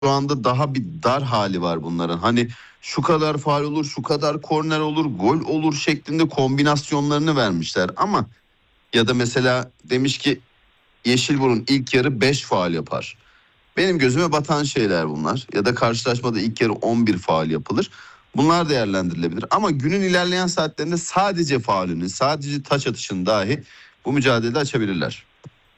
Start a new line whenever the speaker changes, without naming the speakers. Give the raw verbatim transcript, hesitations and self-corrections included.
şu anda daha bir dar hali var bunların. Hani şu kadar faul olur, şu kadar korner olur, gol olur şeklinde kombinasyonlarını vermişler. Ama ya da mesela demiş ki Yeşilburun ilk yarı beş faul yapar. Benim gözüme batan şeyler bunlar. Ya da karşılaşmada ilk yarı on bir faul yapılır. Bunlar değerlendirilebilir. Ama günün ilerleyen saatlerinde sadece faulünü, sadece taç atışını dahi bu mücadelede açabilirler.